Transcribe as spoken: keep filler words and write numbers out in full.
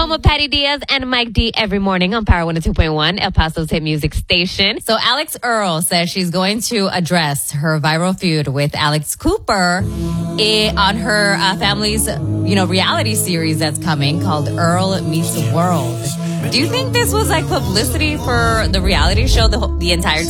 home of Patty Diaz and Mike D every morning on Power one oh two point one, El Paso's hit music station. So Alex Earl says she's going to address her viral feud with Alex Cooper eh, on her uh, family's, you know, reality series that's coming called Earl Meets World. Do you think this was like publicity for the reality show the, whole- the entire